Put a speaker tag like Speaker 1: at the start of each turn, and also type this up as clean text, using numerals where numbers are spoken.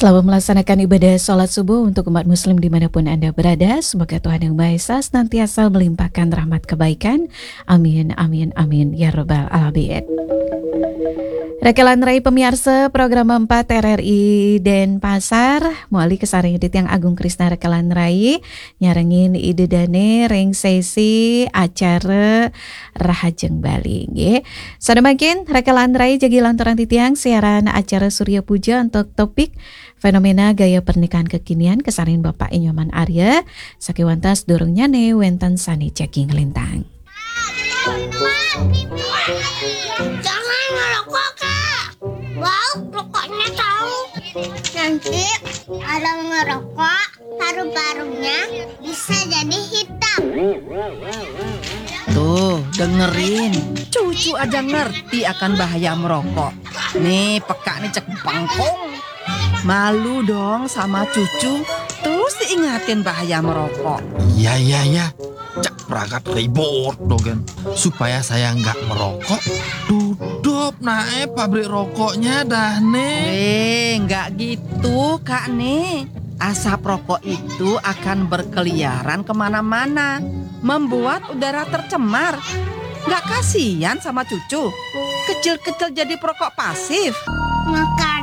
Speaker 1: Selamat melaksanakan ibadah sholat subuh untuk umat muslim dimanapun Anda berada. Semoga Tuhan Yang Maha Esa senantiasa melimpahkan rahmat kebaikan. Amin, amin, amin. Ya Rabbal Alamin. Rekelan Rai pemirsa program 4 RRI Denpasar muali kesaring Ditang Agung Krisna Rekelan Rai nyarengin ide dane ring sesi acara Rahajeng Bali nggih. Sademakin Rekelan Rai jagi lantaran titiang siaran acara Surya Puja untuk topik fenomena gaya pernikahan kekinian kesaring Bapak Inyoman Arya sakiwantas dorongnya ne wenten sani jagi ngelintang.
Speaker 2: Jangan ngerokok, Kak. Wow, rokoknya tahu. Nanti kalau ngerokok, paru-parunya bisa jadi hitam.
Speaker 3: Tuh, dengerin. Cucu aja ngerti akan bahaya merokok. Nih, peka nih cek bangkong. Malu dong sama cucu. Terus diingatin bahaya merokok.
Speaker 4: Iya. Cak perangkat ribut dogen. Supaya saya nggak merokok, tutup naik pabrik rokoknya dah nih.
Speaker 3: Nggak gitu Kak nih. Asap rokok itu akan berkeliaran kemana-mana, membuat udara tercemar. Nggak kasihan sama cucu? Kecil-kecil jadi perokok pasif.
Speaker 2: Maka